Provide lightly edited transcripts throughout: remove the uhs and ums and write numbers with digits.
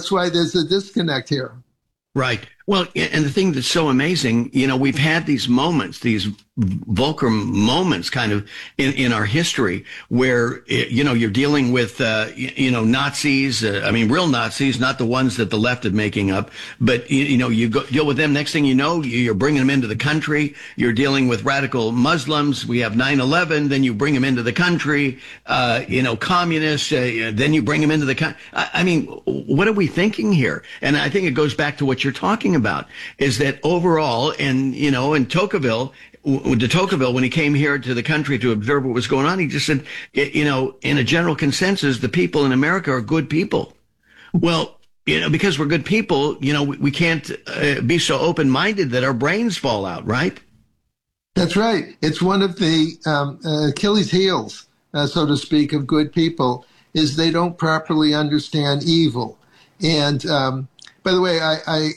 that's why there's a disconnect here. Right. Well, and the thing that's so amazing, we've had these moments, these Volcrum moments kind of in our history where, you're dealing with, Nazis, real Nazis, not the ones that the left is making up, but, you deal with them. Next thing you know, you're bringing them into the country. You're dealing with radical Muslims. We have 9/11. Then you bring them into the country, communists. Then you bring them into the country. What are we thinking here? And I think it goes back to what you're talking about, is that overall, and, in Tocqueville, de Tocqueville, when he came here to the country to observe what was going on, he just said, in a general consensus, the people in America are good people. Well, because we're good people, we can't be so open-minded that our brains fall out, right? That's right. It's one of the Achilles heels, so to speak, of good people, is they don't properly understand evil. And by the way,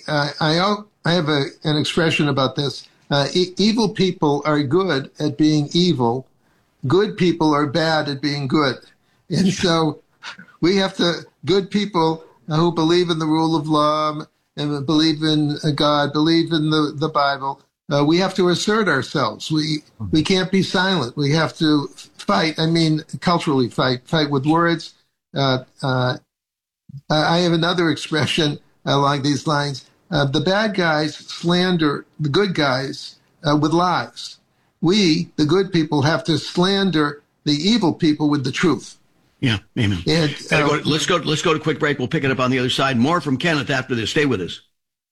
I have an expression about this. Evil people are good at being evil. Good people are bad at being good. And so we have good people who believe in the rule of law and believe in God, believe in the Bible. We have to assert ourselves. We can't be silent. We have to fight. Culturally fight with words. I have another expression along these lines. The bad guys slander the good guys with lies. We, the good people, have to slander the evil people with the truth. Yeah, amen. And, let's go to a quick break. We'll pick it up on the other side. More from Kenneth after this. Stay with us.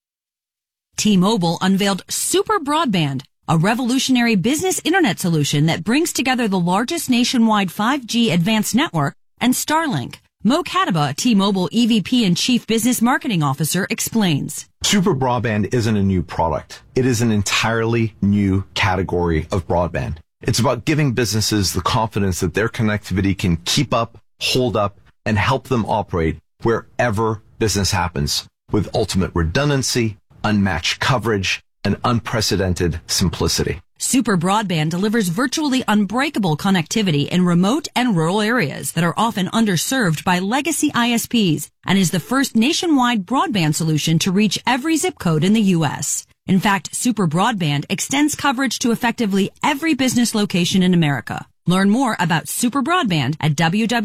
T-Mobile unveiled Super Broadband, a revolutionary business internet solution that brings together the largest nationwide 5G advanced network and Starlink. Mo Kataba, T-Mobile EVP and Chief Business Marketing Officer, explains. Super Broadband isn't a new product. It is an entirely new category of broadband. It's about giving businesses the confidence that their connectivity can keep up, hold up, and help them operate wherever business happens, with ultimate redundancy, unmatched coverage, and unprecedented simplicity. Super Broadband delivers virtually unbreakable connectivity in remote and rural areas that are often underserved by legacy ISPs and is the first nationwide broadband solution to reach every zip code in the U.S. In fact, Super Broadband extends coverage to effectively every business location in America. Learn more about Super Broadband at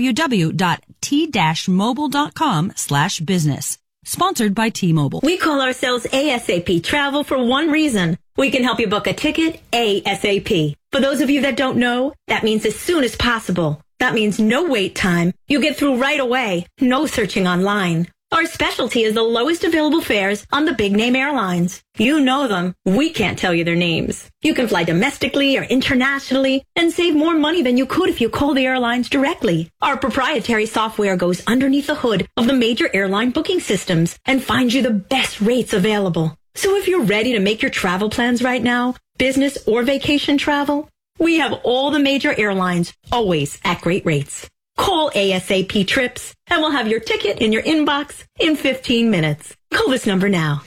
www.t-mobile.com/business. Sponsored by T-Mobile. We call ourselves ASAP Travel for one reason. We can help you book a ticket ASAP. For those of you that don't know, that means as soon as possible. That means no wait time. You get through right away. No searching online. Our specialty is the lowest available fares on the big name airlines. You know them. We can't tell you their names. You can fly domestically or internationally and save more money than you could if you call the airlines directly. Our proprietary software goes underneath the hood of the major airline booking systems and finds you the best rates available. So if you're ready to make your travel plans right now, business or vacation travel, we have all the major airlines always at great rates. Call ASAP Trips and we'll have your ticket in your inbox in 15 minutes. Call this number now.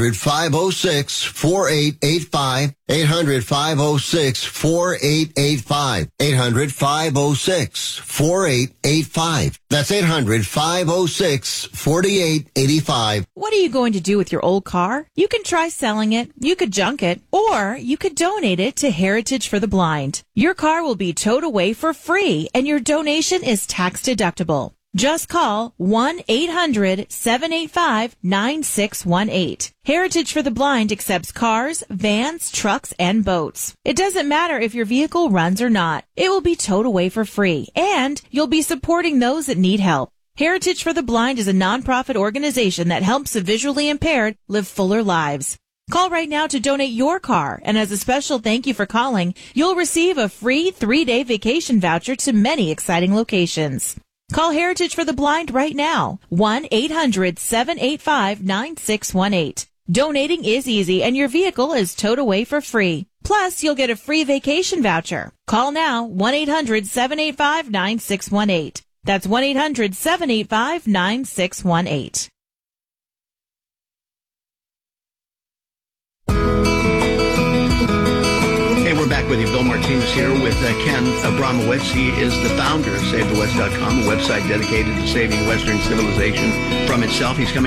800-506-4885. 800-506-4885. 800-506-4885. That's 800-506-4885. What are you going to do with your old car? You can try selling it, you could junk it, or you could donate it to Heritage for the Blind. Your car will be towed away for free, and your donation is tax deductible. Just call 1-800-785-9618. Heritage for the Blind accepts cars, vans, trucks, and boats. It doesn't matter if your vehicle runs or not. It will be towed away for free, and you'll be supporting those that need help. Heritage for the Blind is a nonprofit organization that helps the visually impaired live fuller lives. Call right now to donate your car, and as a special thank you for calling, you'll receive a free 3-day vacation voucher to many exciting locations. Call Heritage for the Blind right now, 1-800-785-9618. Donating is easy, and your vehicle is towed away for free. Plus, you'll get a free vacation voucher. Call now, 1-800-785-9618. That's 1-800-785-9618. We're back with you. Bill Martinez here with Ken Abramowitz. He is the founder of SaveTheWest.com, a website dedicated to saving Western civilization from itself. He's coming